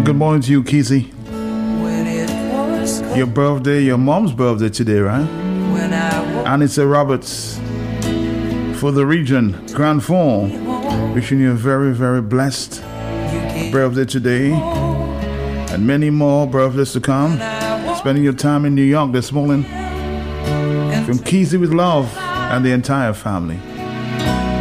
Good morning to you, Kizzy. Your birthday, your mom's birthday today, right? Anissa Roberts for the region, Grand Fond. Wishing you a very, very blessed birthday today. And many more birthdays to come. Spending your time in New York this morning. From Kizzy with love and the entire family.